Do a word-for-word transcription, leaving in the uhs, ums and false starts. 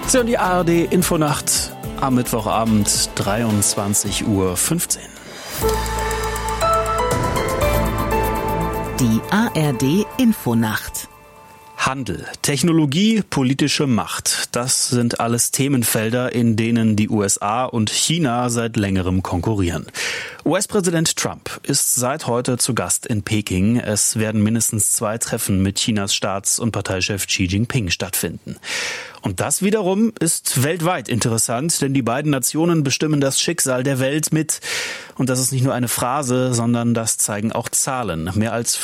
Sie hören die A R D Infonacht am Mittwochabend, dreiundzwanzig Uhr fünfzehn. Die A R D Infonacht. Handel, Technologie, politische Macht. Das sind alles Themenfelder, in denen die U S A und China seit längerem konkurrieren. U S-Präsident Trump ist seit heute zu Gast in Peking. Es werden mindestens zwei Treffen mit Chinas Staats- und Parteichef Xi Jinping stattfinden. Und das wiederum ist weltweit interessant, denn die beiden Nationen bestimmen das Schicksal der Welt mit. Und das ist nicht nur eine Phrase, sondern das zeigen auch Zahlen. Mehr als